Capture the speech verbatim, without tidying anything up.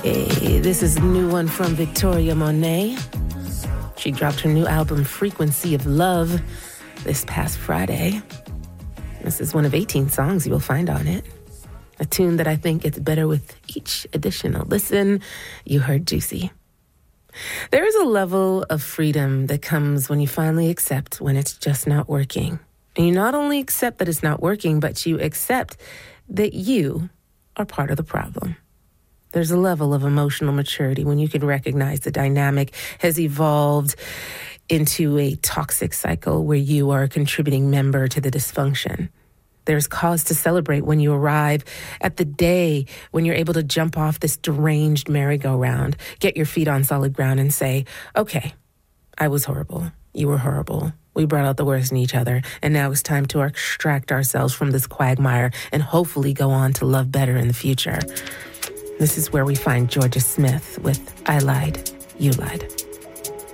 Hey, this is a new one from Victoria Monet. She dropped her new album, Frequency of Love, this past Friday. This is one of eighteen songs you will find on it. A tune that I think gets better with each additional listen. You heard Juicy. There is a level of freedom that comes when you finally accept when it's just not working. And you not only accept that it's not working, but you accept that you are part of the problem. There's a level of emotional maturity when you can recognize the dynamic has evolved into a toxic cycle where you are a contributing member to the dysfunction. There's cause to celebrate when you arrive at the day when you're able to jump off this deranged merry-go-round, get your feet on solid ground and say, okay, I was horrible. You were horrible. We brought out the worst in each other, and now it's time to extract ourselves from this quagmire and hopefully go on to love better in the future. This is where we find Georgia Smith with I Lied, You Lied.